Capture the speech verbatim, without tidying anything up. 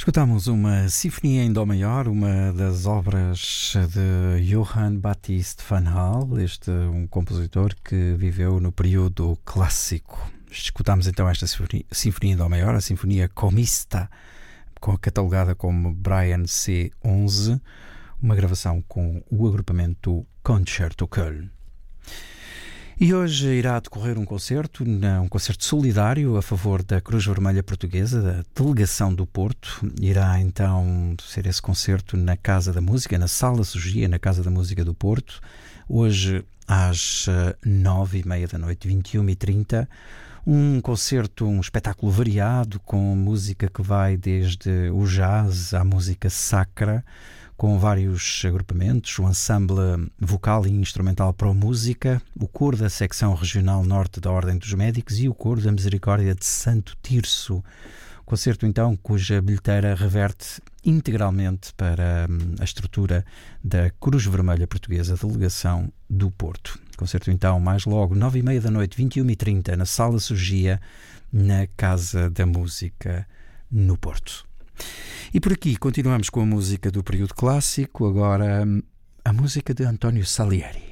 Escutamos uma Sinfonia em Dó maior, uma das obras de Johann Baptist van Hal, este um compositor que viveu no período clássico. Escutamos então esta Sinfonia, Sinfonia em Dó maior, a Sinfonia Comista, catalogada como Brian C onze, uma gravação com o agrupamento Concerto Köln. E hoje irá decorrer um concerto, um concerto solidário a favor da Cruz Vermelha Portuguesa, da Delegação do Porto. Irá então ser esse concerto na Casa da Música, na Sala Sugia, na Casa da Música do Porto. Hoje às nove e meia da noite, vinte e uma e trinta. Um concerto, um espetáculo variado, com música que vai desde o jazz à música sacra, com vários agrupamentos, o ensemble vocal e instrumental Pro Música, o coro da secção regional norte da Ordem dos Médicos e o coro da Misericórdia de Santo Tirso. Concerto, então, cuja bilheteira reverte integralmente para a estrutura da Cruz Vermelha Portuguesa, Delegação do Porto. Concerto, então, mais logo, nove e meia da noite, vinte e uma e trinta, na Sala Sugia, na Casa da Música, no Porto. E por aqui continuamos com a música do período clássico, agora a música de António Salieri.